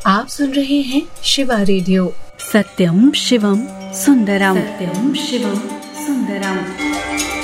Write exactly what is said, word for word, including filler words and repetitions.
आप सुन रहे हैं शिवा रेडियो। सत्यम शिवम सुंदरम। सत्यम शिवम सुंदरम।